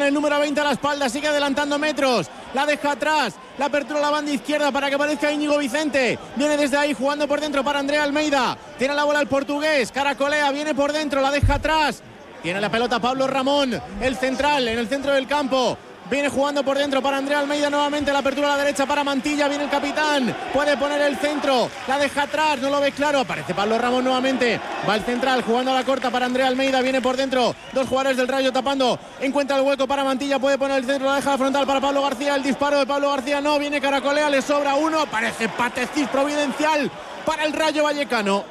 el número 20 a la espalda, sigue adelantando metros, la deja atrás, la apertura a la banda izquierda para que aparezca Íñigo Vicente, viene desde ahí jugando por dentro para Andrea Almeida, tiene la bola el portugués, caracolea, viene por dentro, la deja atrás, tiene la pelota Pablo Ramón, el central en el centro del campo. Viene jugando por dentro para Andrea Almeida nuevamente, la apertura a la derecha para Mantilla, viene el capitán, puede poner el centro, la deja atrás, no lo ve claro, aparece Pablo Ramón nuevamente, va el central jugando a la corta para Andrea Almeida, viene por dentro, dos jugadores del Rayo tapando, encuentra el hueco para Mantilla, puede poner el centro, la deja a la frontal para Pablo García, el disparo de Pablo García no, viene caracolea, le sobra uno, parece patecis providencial para el Rayo Vallecano.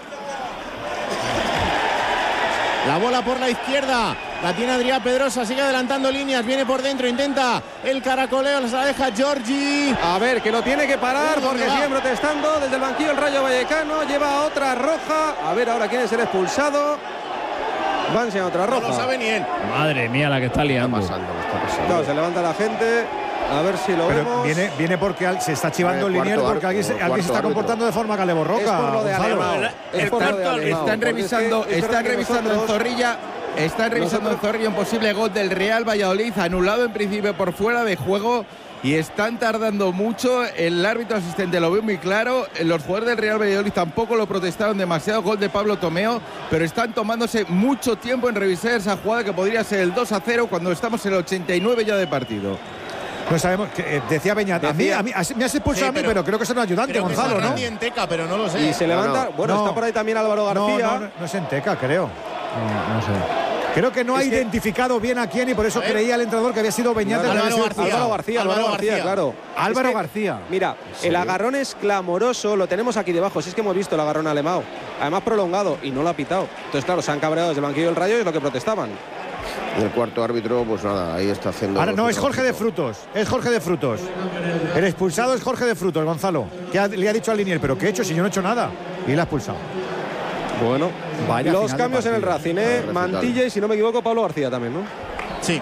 La bola por la izquierda, la tiene Adrián Pedrosa, sigue adelantando líneas, viene por dentro, intenta el caracoleo, se la deja Giorgi. A ver, que lo tiene que parar porque sigue protestando desde el banquillo el Rayo Vallecano, lleva otra roja. A ver ahora quién es el expulsado. Van a otra roja. No lo sabe ni él. Madre mía la que está liando. Está pasando. No, se levanta la gente. A ver si lo pero vemos. viene porque se está chivando el linier porque alguien se está comportando de forma caleborroca. Es por lo de Alemão. Están revisando en Zorrilla. Están revisando en Zorrilla un posible gol del Real Valladolid, anulado en principio por fuera de juego, y están tardando mucho. El árbitro asistente lo ve muy claro. Los jugadores del Real Valladolid tampoco lo protestaron demasiado. Gol de Pablo Tomeo, pero están tomándose mucho tiempo en revisar esa jugada que podría ser el 2-0 cuando estamos en el 89 ya de partido. No sabemos, decía Beñat, a mí me has expulsado a mí, pero creo que es un ayudante, Gonzalo, ¿no? En Teca, pero no lo sé. Y se levanta, está por ahí también Álvaro García. No es en Teca, creo. No sé. Creo que no ha identificado bien a quién y por eso creía el entrenador que había sido Beñat. Álvaro García, claro. Álvaro García. Mira, el agarrón es clamoroso, lo tenemos aquí debajo. Si es que hemos visto el agarrón a Alemão, además prolongado, y no lo ha pitado. Entonces, claro, se han cabreado desde el banquillo del Rayo y es lo que protestaban. Y el cuarto árbitro, pues nada, ahí está haciendo. Ahora no, es Jorge de Frutos. Es Jorge de Frutos. El expulsado es Jorge de Frutos, Gonzalo. Que le ha dicho al linier, pero ¿qué he hecho si yo no he hecho nada? Y le ha expulsado. Bueno, los cambios en el Racing, Mantilla y, si no me equivoco, Pablo García también, ¿no? Sí.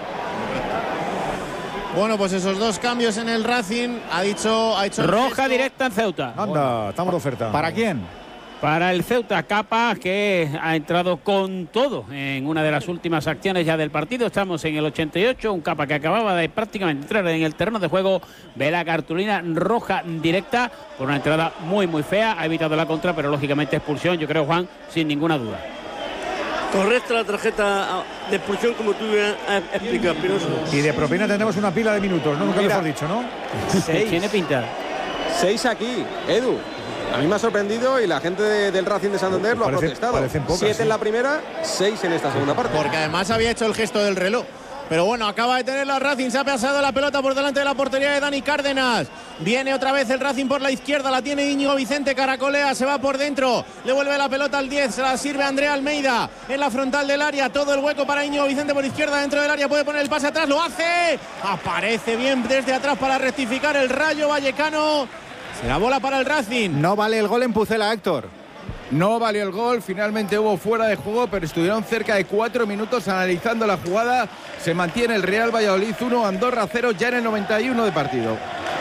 Bueno, pues esos dos cambios en el Racing ha hecho roja directa en Ceuta. Anda, estamos de oferta. ¿Para quién? Para el Ceuta, Capa, que ha entrado con todo en una de las últimas acciones ya del partido. Estamos en el 88, un Capa que acababa de prácticamente entrar en el terreno de juego, ve la cartulina roja directa por una entrada muy fea, ha evitado la contra, pero lógicamente expulsión, yo creo, Juan, sin ninguna duda. Correcta la tarjeta de expulsión, como tú has explicado, Pinoso. Y de propina tenemos una pila de minutos, ¿no? Nunca mejor dicho, ¿no? 6. Tiene pinta. 6 aquí, Edu. A mí me ha sorprendido y la gente del Racing de Santander lo ha protestado. 7 en la primera, 6 en esta segunda parte. Porque además había hecho el gesto del reloj. Pero bueno, acaba de tener la Racing, se ha pasado la pelota por delante de la portería de Dani Cárdenas. Viene otra vez el Racing por la izquierda, la tiene Íñigo Vicente, caracolea, se va por dentro, le vuelve la pelota al 10, se la sirve Andrea Almeida en la frontal del área, todo el hueco para Íñigo Vicente por izquierda dentro del área, puede poner el pase atrás, lo hace, aparece bien desde atrás para rectificar el Rayo Vallecano. La bola para el Racing. No vale el gol en Pucela, Héctor. No valió el gol, finalmente hubo fuera de juego, pero estuvieron cerca de 4 minutos analizando la jugada. Se mantiene el Real Valladolid 1, Andorra 0, ya en el 91 de partido.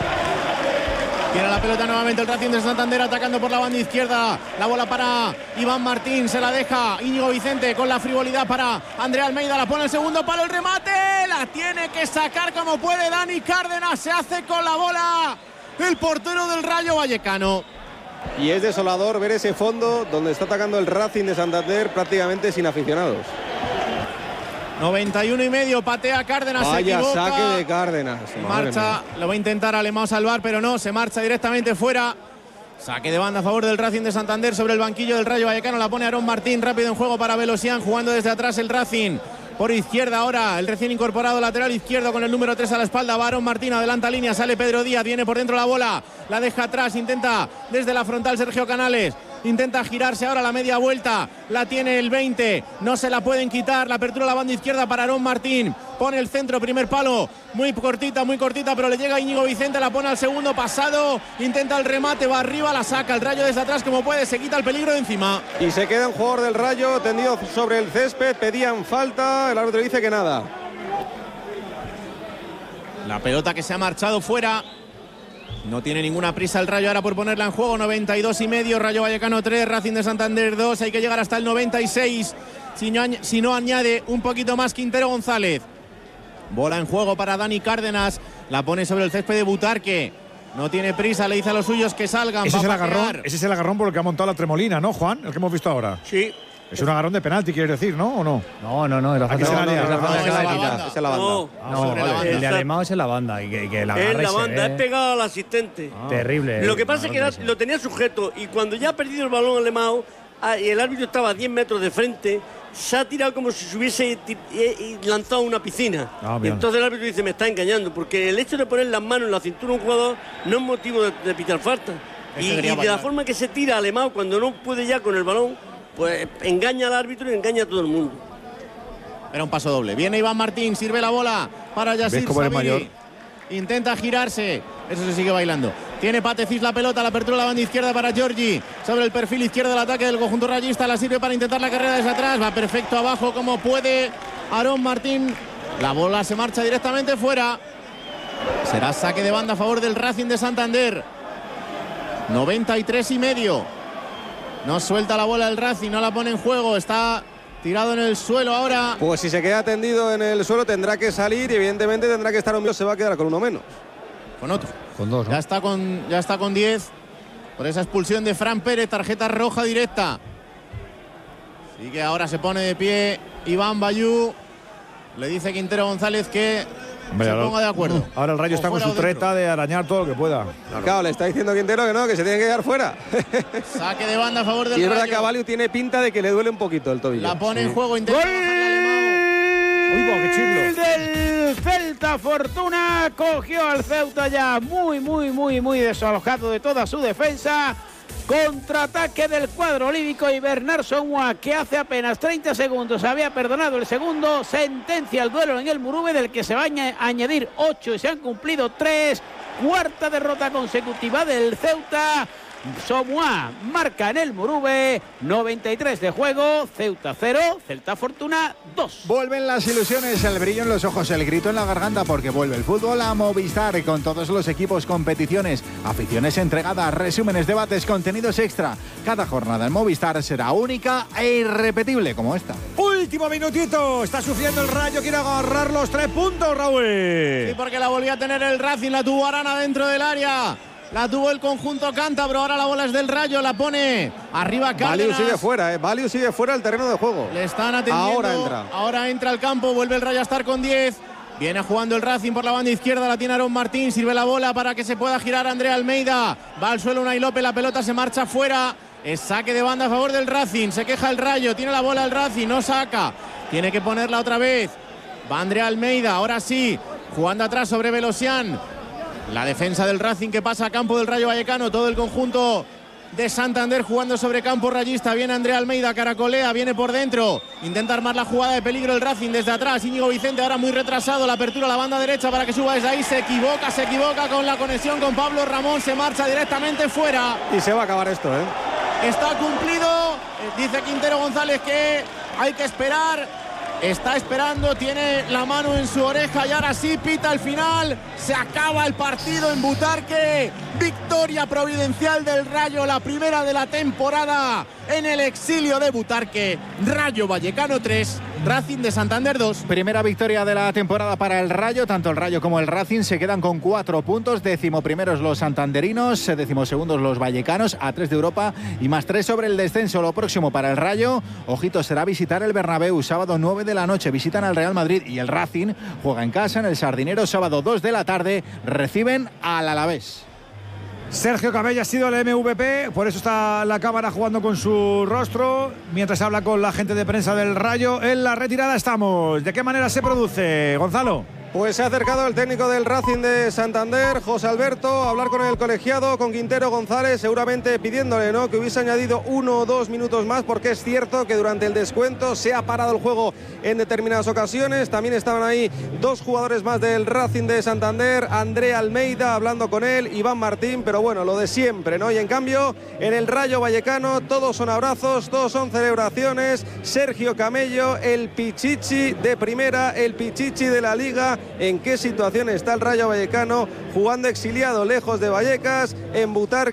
Tiene la pelota nuevamente el Racing de Santander atacando por la banda izquierda. La bola para Iván Martín, se la deja Íñigo Vicente con la frivolidad para Andrea Almeida. La pone el segundo palo, el remate. La tiene que sacar como puede Dani Cárdenas. Se hace con la bola el portero del Rayo Vallecano. Y es desolador ver ese fondo donde está atacando el Racing de Santander prácticamente sin aficionados. 91,5, patea Cárdenas. Vaya, se equivoca. saque de Cárdenas. Marcha, lo va a intentar Alemão salvar, pero no, se marcha directamente fuera. Saque de banda a favor del Racing de Santander sobre el banquillo del Rayo Vallecano. La pone Aarón Martín, rápido en juego para Velosian, jugando desde atrás el Racing. Por izquierda ahora el recién incorporado lateral izquierdo con el número 3 a la espalda. Va Aarón Martín, adelanta línea, sale Pedro Díaz, viene por dentro la bola, la deja atrás, intenta desde la frontal Sergio Canales. Intenta girarse ahora la media vuelta, la tiene el 20, no se la pueden quitar, la apertura a la banda izquierda para Aarón Martín, pone el centro, primer palo, muy cortita, pero le llega Íñigo Vicente, la pone al segundo pasado, intenta el remate, va arriba, la saca, el Rayo desde atrás como puede, se quita el peligro de encima. Y se queda un jugador del Rayo tendido sobre el césped, pedían falta, el árbitro dice que nada. La pelota que se ha marchado fuera. No tiene ninguna prisa el Rayo ahora por ponerla en juego. 92,5, Rayo Vallecano 3, Racing de Santander 2. Hay que llegar hasta el 96. Si no añade un poquito más Quintero González. Bola en juego para Dani Cárdenas. La pone sobre el césped de Butarque. No tiene prisa, le dice a los suyos que salgan. Ese es el agarrón por el que ha montado la Tremolina, ¿no, Juan? El que hemos visto ahora. Sí. Es un agarrón de penalti, quieres decir, ¿no? ¿O no? No, la Aquí se la lía. es la banda. Es la banda. No, el de Alemão es en la banda. Y que la Es la banda, es pegado al asistente. Terrible. Lo que pasa es que lo tenía sujeto y cuando ya ha perdido el balón Alemão y el árbitro estaba a 10 metros de frente, se ha tirado como si se hubiese lanzado a una piscina. Y entonces el árbitro dice, me está engañando, porque el hecho de poner las manos en la cintura a un jugador no es motivo de pitar falta. Y de la forma que se tira Alemão cuando no puede ya con el balón, pues engaña al árbitro y engaña a todo el mundo. Era un paso doble. Viene Iván Martín, sirve la bola para Yassir Sabiri. Intenta girarse, eso se sigue bailando. Tiene Patecis la pelota, la apertura a la banda izquierda para Giorgi. Sobre el perfil izquierdo del ataque del conjunto rayista, la sirve para intentar la carrera desde atrás. Va perfecto abajo como puede Aarón Martín. La bola se marcha directamente fuera. Será saque de banda a favor del Racing de Santander. 93,5. No suelta la bola el Racing, no la pone en juego, está tirado en el suelo ahora. Pues si se queda tendido en el suelo tendrá que salir y evidentemente tendrá que estar un se va a quedar con uno menos. Con otro. Con dos, ¿no? Ya está con 10 por esa expulsión de Fran Pérez, tarjeta roja directa. Así que ahora se pone de pie Iván Bayú. Le dice Quintero González que se ponga de acuerdo. Ahora el Rayo está con su treta de arañar todo lo que pueda. Claro, le está diciendo Quintero que no, que se tiene que quedar fuera. Saque de banda a favor del Rayo. Y es verdad Rayo. que a Valiu tiene pinta de que le duele un poquito el tobillo. La pone en juego, intenta ¡Gol del Celta! Fortuna cogió al Ceuta ya muy desalojado de toda su defensa. Contraataque del cuadro olívico y Bernard Somua, que hace apenas 30 segundos había perdonado el segundo, sentencia el duelo en el Murube, del que se va a añadir 8 y se han cumplido 3. Cuarta derrota consecutiva del Ceuta. Somua marca en el Murube, 93 de juego, Ceuta 0, Celta Fortuna 2. Vuelven las ilusiones, el brillo en los ojos, el grito en la garganta, porque vuelve el fútbol a Movistar con todos los equipos, competiciones, aficiones entregadas, resúmenes, debates, contenidos extra. Cada jornada en Movistar será única e irrepetible como esta. Último minutito, está sufriendo el Rayo, quiere agarrar los 3 puntos, Raúl. Sí, porque la volvió a tener el Racing, la tuvo Arana dentro del área. La tuvo el conjunto cántabro, ahora la bola es del Rayo, la pone arriba Cárdenas. Valiu sigue fuera, Valiu sigue fuera del terreno de juego. Le están atendiendo. Ahora entra al campo, vuelve el Rayo a estar con 10. Viene jugando el Racing por la banda izquierda, la tiene Aarón Martín, sirve la bola para que se pueda girar Andrea Almeida. Va al suelo Unai López, la pelota se marcha fuera. Es saque de banda a favor del Racing, se queja el Rayo, tiene la bola el Racing, no saca. Tiene que ponerla otra vez. Va Andrea Almeida, ahora sí, jugando atrás sobre Velosian. La defensa del Racing que pasa a campo del Rayo Vallecano, todo el conjunto de Santander jugando sobre campo rayista. Viene Andrea Almeida, caracolea, viene por dentro, intenta armar la jugada de peligro el Racing desde atrás. Íñigo Vicente ahora muy retrasado, la apertura a la banda derecha para que suba desde ahí, se equivoca con la conexión con Pablo Ramón, se marcha directamente fuera. Y se va a acabar esto, Está cumplido, dice Quintero González que hay que esperar. Está esperando, tiene la mano en su oreja y ahora sí pita el final. Se acaba el partido en Butarque. Victoria providencial del Rayo, la primera de la temporada en el exilio de Butarque. Rayo Vallecano 3, Racing de Santander 2. Primera victoria de la temporada para el Rayo. Tanto el Rayo como el Racing se quedan con 4 puntos. 11º los santanderinos, 12º los vallecanos, a 3 de Europa y más 3 sobre el descenso. Lo próximo para el Rayo, ojito, será visitar el Bernabéu. Sábado 9 de la noche visitan al Real Madrid y el Racing juega en casa en el Sardinero. Sábado 2 de la tarde reciben al Alavés. Sergio Camello ha sido el MVP, por eso está la cámara jugando con su rostro mientras habla con la gente de prensa del Rayo. En la retirada estamos. ¿De qué manera se produce, Gonzalo? Pues se ha acercado el técnico del Racing de Santander, José Alberto, a hablar con el colegiado, con Quintero González, seguramente pidiéndole, ¿no?, que hubiese añadido 1 o 2 minutos más, porque es cierto que durante el descuento se ha parado el juego en determinadas ocasiones. También estaban ahí 2 jugadores más del Racing de Santander, Andrea Almeida hablando con él, Iván Martín, pero bueno, lo de siempre, ¿no? Y en cambio, en el Rayo Vallecano, todos son abrazos, todos son celebraciones. Sergio Camello, el Pichichi de primera, el Pichichi de la Liga. ¿En qué situación está el Rayo Vallecano? Jugando exiliado lejos de Vallecas, en Butarque.